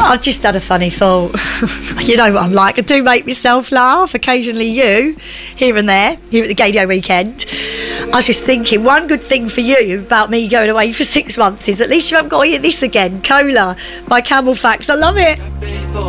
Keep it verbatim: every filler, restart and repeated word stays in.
I just had a funny thought. You know what I'm like. I do make myself laugh. Occasionally you, here and there, here at the Gaydio weekend. I was just thinking, one good thing for you about me going away for six months is at least you haven't got to hear this again. Cola by Camel Facts. I love it.